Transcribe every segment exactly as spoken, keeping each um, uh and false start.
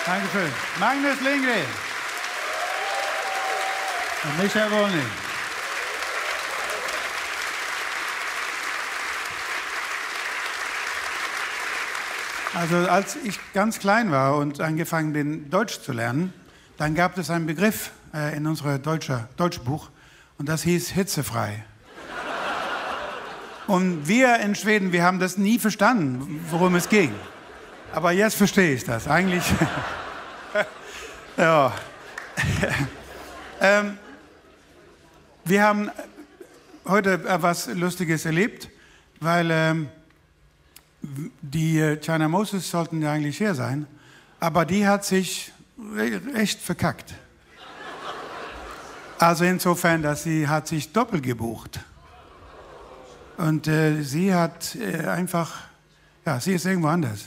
Dankeschön. Magnus Lindgren und Michael Wolny. Also als ich ganz klein war und angefangen bin, Deutsch zu lernen, dann gab es einen Begriff äh, in unserem Deutsche, Deutschbuch und das hieß hitzefrei. Und wir in Schweden, wir haben das nie verstanden, worum es ging. Aber jetzt verstehe ich das. Eigentlich, ja. ähm, wir haben heute etwas Lustiges erlebt, weil ähm, die China Moses sollten ja eigentlich hier sein, aber die hat sich echt verkackt. Also insofern, dass sie hat sich doppelt gebucht. Und äh, sie hat äh, einfach, ja, sie ist irgendwo anders.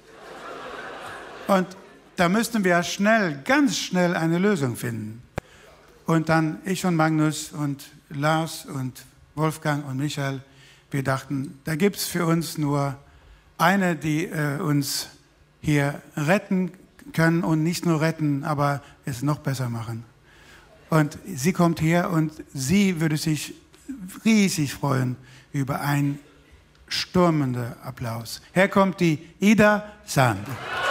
Und da müssten wir schnell, ganz schnell eine Lösung finden. Und dann ich und Magnus und Lars und Wolfgang und Michael, wir dachten, da gibt es für uns nur eine, die äh, uns hier retten können und nicht nur retten, aber es noch besser machen. Und sie kommt her und sie würde sich riesig freuen über einen stürmenden Applaus. Hier kommt die Ida Sand.